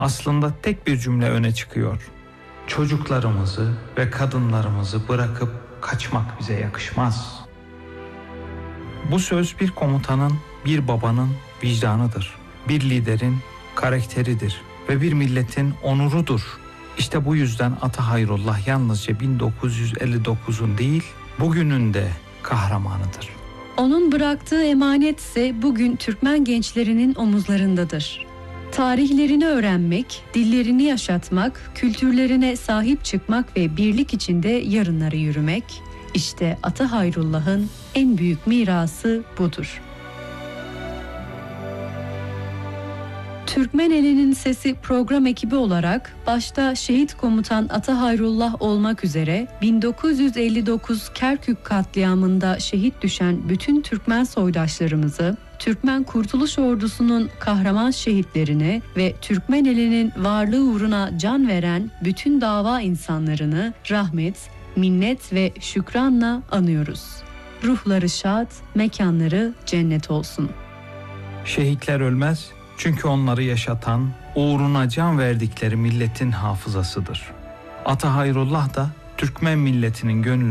aslında tek bir cümle öne çıkıyor. Çocuklarımızı ve kadınlarımızı bırakıp kaçmak bize yakışmaz. Bu söz bir komutanın, bir babanın vicdanıdır. Bir liderin karakteridir ve bir milletin onurudur. İşte bu yüzden Ata Hayrullah yalnızca 1959'un değil, bugünün de kahramanıdır. Onun bıraktığı emanet ise bugün Türkmen gençlerinin omuzlarındadır. Tarihlerini öğrenmek, dillerini yaşatmak, kültürlerine sahip çıkmak ve birlik içinde yarınlara yürümek, işte Ata Hayrullah'ın en büyük mirası budur. Türkmen Eli'nin Sesi program ekibi olarak başta şehit komutan Ata Hayrullah olmak üzere 1959 Kerkük katliamında şehit düşen bütün Türkmen soydaşlarımızı, Türkmen Kurtuluş Ordusu'nun kahraman şehitlerini ve Türkmen Eli'nin varlığı uğruna can veren bütün dava insanlarını rahmet, minnet ve şükranla anıyoruz. Ruhları şad, mekanları cennet olsun. Şehitler ölmez, çünkü onları yaşatan, uğruna can verdikleri milletin hafızasıdır. Ata Hayrullah da Türkmen milletinin gönlü